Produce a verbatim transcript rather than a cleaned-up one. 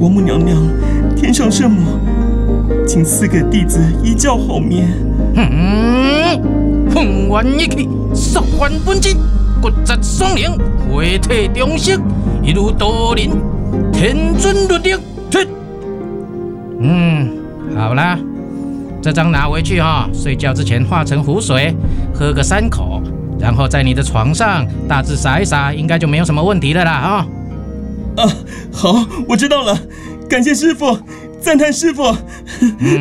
王母娘娘、天上圣母，请赐给弟子一觉好眠。 嗯，凤元一气，석관本真，骨质双灵，血体中息，一如多林，天尊律令。去。嗯，好啦，这张拿回去哈、哦，睡觉之前化成湖水，喝个三口，然后在你的床上大致撒一撒，应该就没有什么问题了啦哈、 哦。啊，好，我知道了，感谢师傅，赞叹师傅。 嗯。